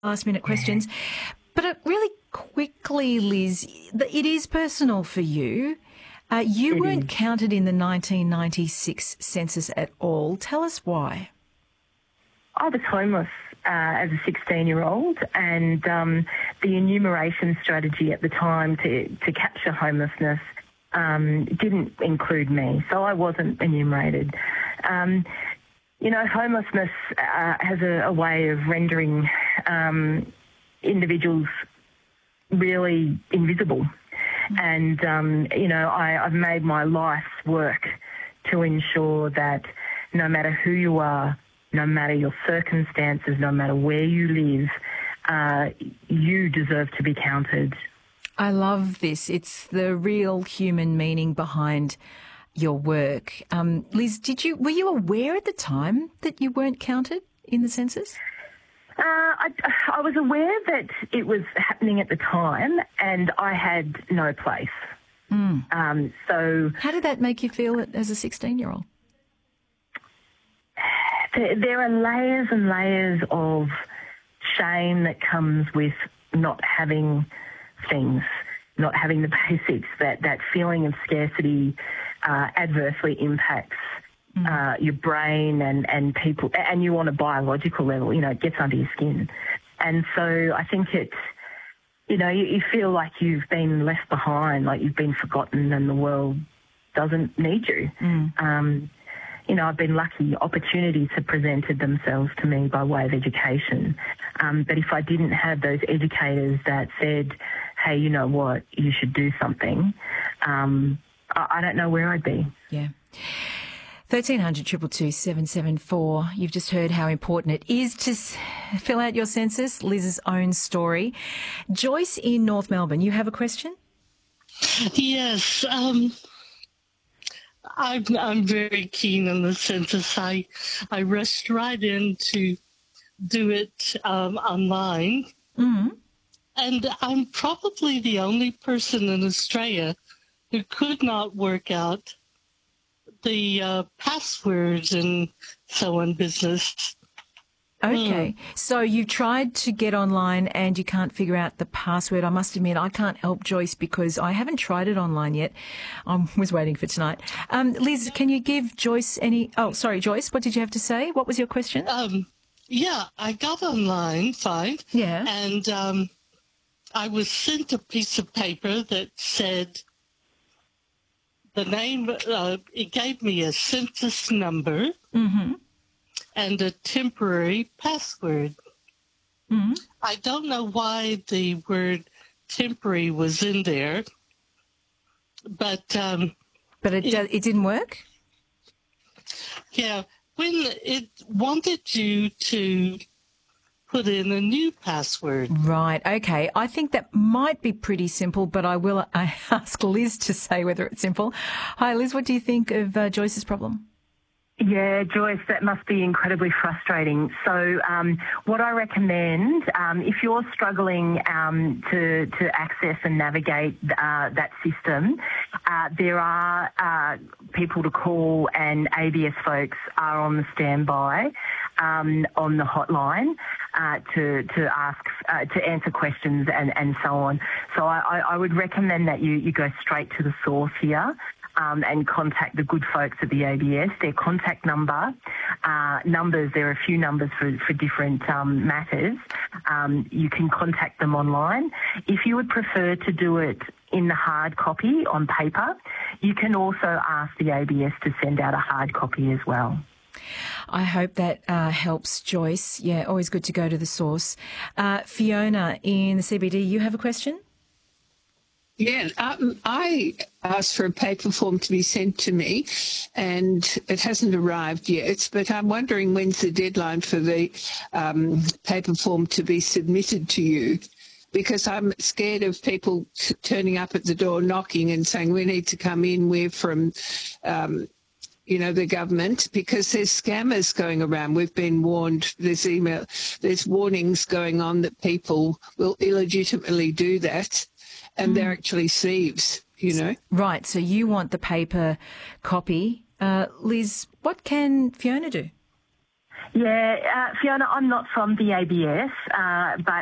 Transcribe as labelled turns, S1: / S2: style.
S1: last-minute questions. But really quickly, Liz, it is personal for you. You weren't counted in the 1996 census at all. Tell us why.
S2: I was homeless as a 16-year-old, and the enumeration strategy at the time to capture homelessness didn't include me, so I wasn't enumerated. Homelessness has a way of rendering individuals really invisible. And, I've made my life's work to ensure that no matter who you are, no matter your circumstances, no matter where you live, you deserve to be counted.
S1: I love this. It's the real human meaning behind your work. Liz, were you aware at the time that you weren't counted in the census?
S2: I was aware that it was happening at the time, and I had no place. So,
S1: how did that make you feel as a 16-year-old?
S2: There are layers and layers of shame that comes with not having things, not having the basics. That feeling of scarcity adversely impacts your brain and people, and you on a biological level, it gets under your skin. And so I think it's, you feel like you've been left behind, like you've been forgotten and the world doesn't need you. I've been lucky. Opportunities have presented themselves to me by way of education. But if I didn't have those educators that said, hey, you know what, you should do something, I don't know where I'd be.
S1: Yeah. 1300 222 774. You've just heard how important it is to fill out your census, Liz's own story. Joyce in North Melbourne, you have a question?
S3: Yes. I'm very keen on the census. I rushed right in to do it online.
S1: Mm-hmm.
S3: And I'm probably the only person in Australia who could not work out the passwords and so on business.
S1: Okay. So you tried to get online and you can't figure out the password. I must admit, I can't help Joyce because I haven't tried it online yet. I was waiting for tonight. Liz, can you give Joyce Joyce, what did you have to say? What was your question?
S3: Yeah, I got online, fine.
S1: Yeah.
S3: And I was sent a piece of paper that said the name, it gave me a census number and a temporary password. I don't know why the word temporary was in there, but
S1: it didn't work?
S3: Yeah, when it wanted you to put in a new password.
S1: Right, okay. I think that might be pretty simple, but I will ask Liz to say whether it's simple. Hi, Liz, what do you think of Joyce's problem?
S2: Yeah, Joyce, that must be incredibly frustrating. So what I recommend, if you're struggling to access and navigate that system, there are people to call, and ABS folks are on the standby on the hotline to ask, to answer questions and so on. So I would recommend that you go straight to the source here. And contact the good folks at the ABS. Their contact numbers, there are a few numbers for different matters. You can contact them online. If you would prefer to do it in the hard copy on paper, you can also ask the ABS to send out a hard copy as well.
S1: I hope that helps, Joyce. Yeah, always good to go to the source. Fiona in the CBD, you have a question?
S4: Yeah, I asked for a paper form to be sent to me and it hasn't arrived yet, but I'm wondering when's the deadline for the paper form to be submitted to you, because I'm scared of people turning up at the door knocking and saying we need to come in, we're from the government, because there's scammers going around. We've been warned, there's warnings going on that people will illegitimately do that. And they're actually thieves,
S1: Right, so you want the paper copy. Liz, what can Fiona do?
S2: Yeah, Fiona, I'm not from the ABS, but